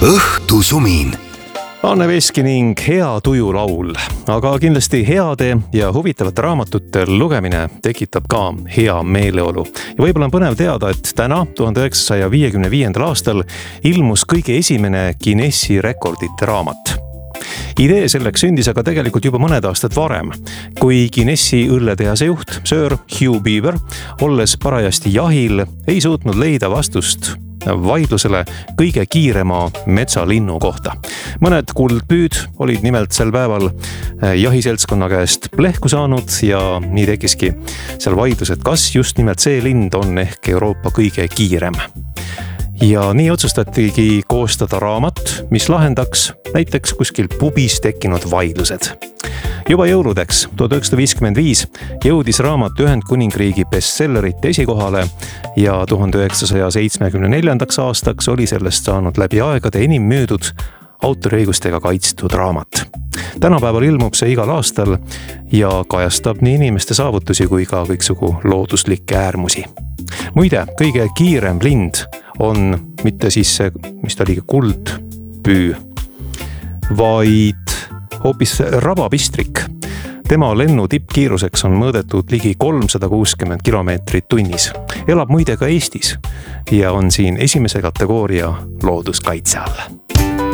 õhtusumin. Anne Veski ning Hea tuju laul, aga kindlasti heade ja huvitavate raamatute lugemine tekitab ka hea meeleolu. Ja võib-olla on põnev teada, et täna 1955. aastal ilmus kõige esimene Guinessi rekordite raamat. Idee selleks sündis aga tegelikult juba mõned aastad varem, kui Guinessi õlletehase juht Sir Hugh Beaver, olles parajasti jahil, ei suutnud leida vastust vaidlusele kõige kiirema metsalinnu kohta. Mõned kuldpüüd olid nimelt sel päeval jahiseltskonna käest plehku saanud ja nii tekkiski seal vaidlus, et kas just nimelt see lind on ehk Euroopa kõige kiirem. Ja nii otsustatigi koostada raamat, mis lahendaks näiteks kuskil pubis tekkinud vaidlused. Juba jõuludeks 1955 jõudis raamat Ühendkuningriigi bestsellerite esikohale ja 1974. aastaks oli sellest saanud läbi aegade enim müüdud autoriõigustega kaitstud raamat. Tänapäeval ilmub see igal aastal ja kajastab nii inimeste saavutusi kui ka kõiksugu looduslikke äärmusi. Muide, kõige kiirem lind on mitte siis see, mis ta oli kuldpüü, vaid hoopis rabapistrik. Tema lennu tippkiiruseks on mõõdetud ligi 360 kilomeetrit tunnis. Elab muide ka Eestis ja on siin esimese kategooria looduskaitse all.